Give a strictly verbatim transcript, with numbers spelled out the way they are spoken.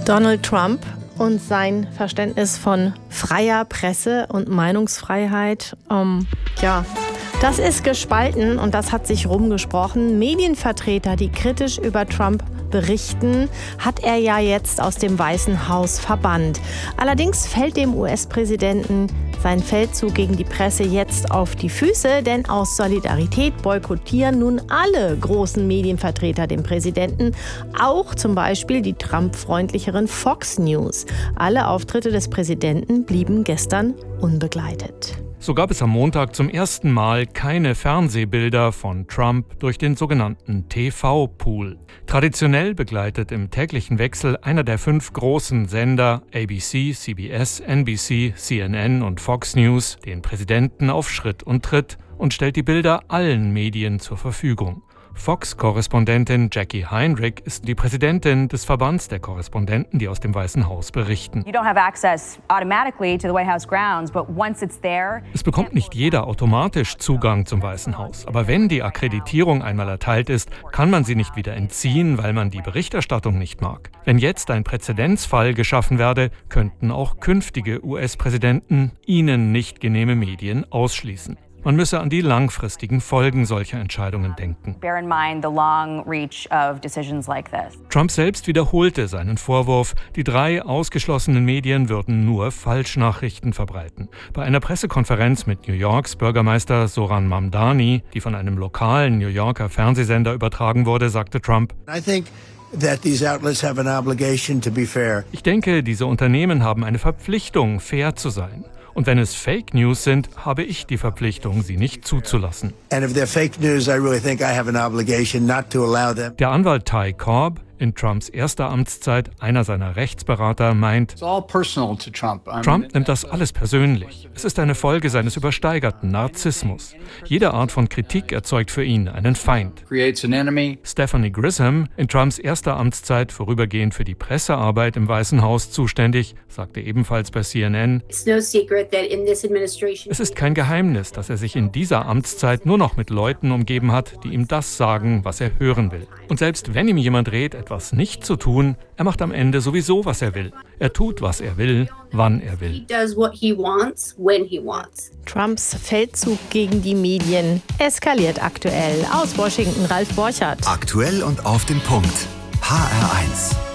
Donald Trump und sein Verständnis von freier Presse und Meinungsfreiheit, ähm, ja, das ist gespalten und das hat sich rumgesprochen. Medienvertreter, die kritisch über Trump berichten, hat er ja jetzt aus dem Weißen Haus verbannt. Allerdings fällt dem U S-Präsidenten sein Feldzug gegen die Presse jetzt auf die Füße, denn aus Solidarität boykottieren nun alle großen Medienvertreter den Präsidenten, auch zum Beispiel die Trump-freundlicheren Fox News. Alle Auftritte des Präsidenten blieben gestern unbegleitet. So gab es am Montag zum ersten Mal keine Fernsehbilder von Trump durch den sogenannten T V-Pool. Traditionell begleitet im täglichen Wechsel einer der fünf großen Sender A B C, C B S, N B C, C N N und Fox News den Präsidenten auf Schritt und Tritt und stellt die Bilder allen Medien zur Verfügung. Fox-Korrespondentin Jackie Heinrich ist die Präsidentin des Verbands der Korrespondenten, die aus dem Weißen Haus berichten. Es bekommt nicht jeder automatisch Zugang zum Weißen Haus. Aber wenn die Akkreditierung einmal erteilt ist, kann man sie nicht wieder entziehen, weil man die Berichterstattung nicht mag. Wenn jetzt ein Präzedenzfall geschaffen werde, könnten auch künftige U S-Präsidenten ihnen nicht genehme Medien ausschließen. Man müsse an die langfristigen Folgen solcher Entscheidungen denken. Trump selbst wiederholte seinen Vorwurf, die drei ausgeschlossenen Medien würden nur Falschnachrichten verbreiten. Bei einer Pressekonferenz mit New Yorks Bürgermeister Zohran Mamdani, die von einem lokalen New Yorker Fernsehsender übertragen wurde, sagte Trump: Ich denke, diese Unternehmen haben eine Verpflichtung, fair zu sein. Und wenn es Fake News sind, habe ich die Verpflichtung, sie nicht zuzulassen. Der Anwalt Ty Cobb, in Trumps erster Amtszeit einer seiner Rechtsberater, meint, Trump nimmt das alles persönlich. Es ist eine Folge seines übersteigerten Narzissmus. Jede Art von Kritik erzeugt für ihn einen Feind. Stephanie Grisham, in Trumps erster Amtszeit vorübergehend für die Pressearbeit im Weißen Haus zuständig, sagte ebenfalls bei C N N, es ist kein Geheimnis, dass er sich in dieser Amtszeit nur noch mit Leuten umgeben hat, die ihm das sagen, was er hören will. Und selbst wenn ihm jemand rät, etwas nicht zu tun, er macht am Ende sowieso, was er will. Er tut, was er will, wann er will. Trumps Feldzug gegen die Medien eskaliert aktuell. Aus Washington, Ralf Borchardt. Aktuell und auf den Punkt. H R eins.